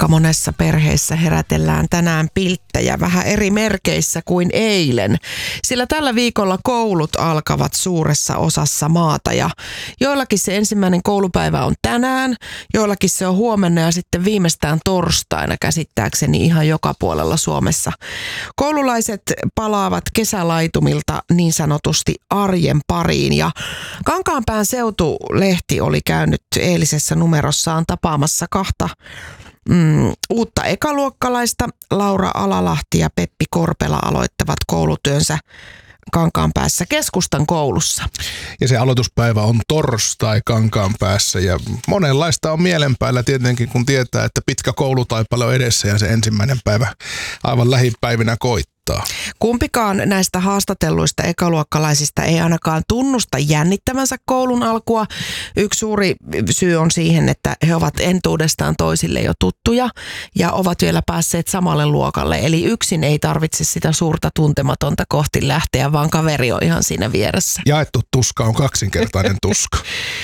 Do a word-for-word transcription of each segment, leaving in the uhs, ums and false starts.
aika monessa perheessä herätellään tänään pilttejä vähän eri merkeissä kuin eilen. Sillä tällä viikolla koulut alkavat suuressa osassa maata ja joillakin se ensimmäinen koulupäivä on tänään, joillakin se on huomenna ja sitten viimeistään torstaina käsittääkseni ihan joka puolella Suomessa. Koululaiset palaavat kesälaitumilta niin sanotusti arjen pariin ja Kankaanpään Seutulehti oli käynyt eilisessä numerossaan tapaamassa kahta mm, uutta ekaluokkalaista. Laura Alalahti ja Peppi Korpela aloittavat koulutyönsä Kankaanpäässä keskustan koulussa. Ja se aloituspäivä on torstai Kankaanpäässä ja monenlaista on mielenpäällä tietenkin, kun tietää, että pitkä koulutaipale on edessä ja se ensimmäinen päivä aivan lähipäivinä koittaa. Kumpikaan näistä haastatelluista ekaluokkalaisista ei ainakaan tunnusta jännittävänsä koulun alkua. Yksi suuri syy on siihen, että he ovat entuudestaan toisille jo tuttuja ja ovat vielä päässeet samalle luokalle. Eli yksin ei tarvitse sitä suurta tuntematonta kohti lähteä, vaan kaveri on ihan siinä vieressä. Jaettu tuska on kaksinkertainen tuska.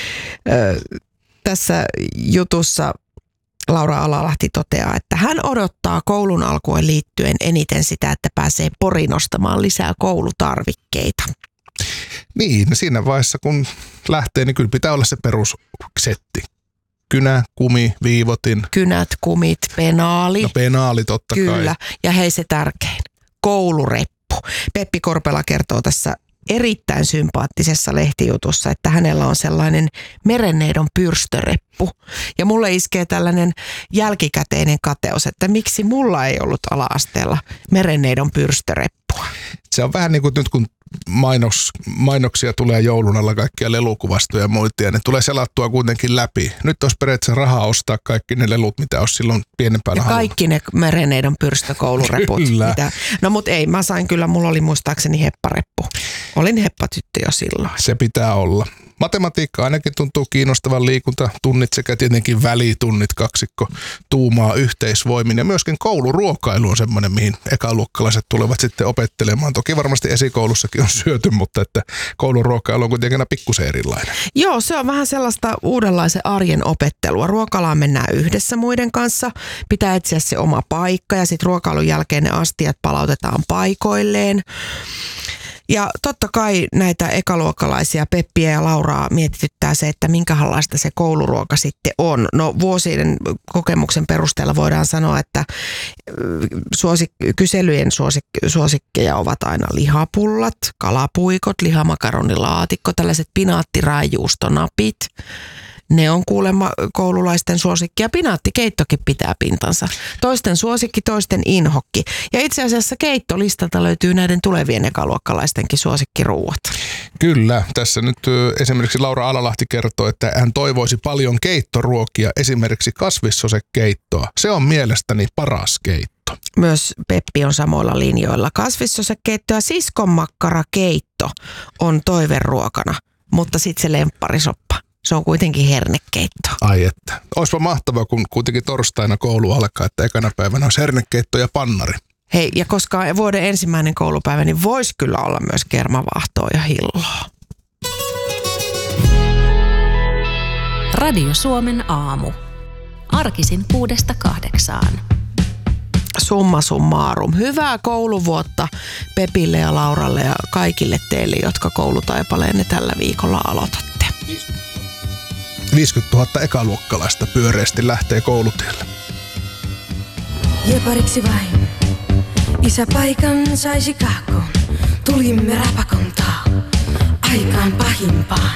Tässä jutussa Laura Alalahti toteaa, että hän odottaa koulun alkuun liittyen eniten sitä, että pääsee poriin ostamaan lisää koulutarvikkeita. Niin, siinä vaiheessa kun lähtee, niin kyllä pitää olla se perussetti. Kynä, kumi, viivotin. Kynät, kumit, penaali. No penaali totta kyllä. kai. Kyllä, ja hei se tärkein, koulureppu. Peppi Korpela kertoo tässä erittäin sympaattisessa lehtijutussa, että hänellä on sellainen merenneidon pyrstöreppu. Ja mulle iskee tällainen jälkikäteinen kateus, että miksi mulla ei ollut ala-asteella merenneidon pyrstöreppua. Se on vähän niin kuin nyt kun mainos, mainoksia tulee joulun alla kaikkia lelukuvastoja ja muita, ja ne tulee selattua kuitenkin läpi. Nyt olisi periaatteessa rahaa ostaa kaikki ne lelut, mitä olisi silloin pienempänä halunnut. Kaikki ne merenneidon pyrstökoulureput. Mitä. No mut ei, mä sain kyllä, mulla oli muistaakseni heppareppu. Olin heppatyttö jo silloin. Se pitää olla. Matematiikka ainakin tuntuu kiinnostavan, liikuntatunnit sekä tietenkin välitunnit, kaksikko tuumaa yhteisvoimin. Ja myöskin kouluruokailu on semmoinen, mihin ekaluokkalaiset tulevat sitten opettelemaan. Toki varmasti esikoulussakin on syöty, mutta että kouluruokailu on kuitenkin pikkusen erilainen. Joo, se on vähän sellaista uudenlaisen arjen opettelua. Ruokalaan mennään yhdessä muiden kanssa, pitää etsiä se oma paikka ja sitten ruokailun jälkeen ne astiat palautetaan paikoilleen. Ja totta kai näitä ekaluokkalaisia Peppiä ja Lauraa mietityttää se, että minkälaista se kouluruoka sitten on. No vuosien kokemuksen perusteella voidaan sanoa, että suosik- kyselyjen suosik- suosikkeja ovat aina lihapullat, kalapuikot, lihamakaronilaatikko, tällaiset pinaattiraajuustonapit. Ne on kuulemma koululaisten suosikki ja pinaattikeittokin pitää pintansa. Toisten suosikki, toisten inhokki. Ja itse asiassa keittolistalta löytyy näiden tulevien ekaluokkalaistenkin suosikkiruuat. Kyllä. Tässä nyt esimerkiksi Laura Alalahti kertoo, että hän toivoisi paljon keittoruokia, esimerkiksi kasvissosekeittoa. Se on mielestäni paras keitto. Myös Peppi on samoilla linjoilla. Kasvissosekeitto ja siskonmakkarakeitto on toiveruokana, mutta sitten se lempparisoppa. Se on kuitenkin hernekeitto. Ai että. Olisipa mahtavaa, kun kuitenkin torstaina koulu alkaa, että ekana päivänä olisi hernekeitto ja pannari. Hei, ja koska vuoden ensimmäinen koulupäivä, niin voisi kyllä olla myös kermavaahtoa ja hilloa. Radio Suomen aamu. Arkisin kuudesta kahdeksaan. Summa summarum. Hyvää kouluvuotta Pepille ja Lauralle ja kaikille teille, jotka koulutaipaleenne tällä viikolla aloitatte. viisikymmentätuhatta ekaluokkalaista pyöreästi lähtee koulutielle. Jepariksi vain. Isä paikan saisi kahkoon. Tulimme rapakontaa. Aikaan pahimpaan.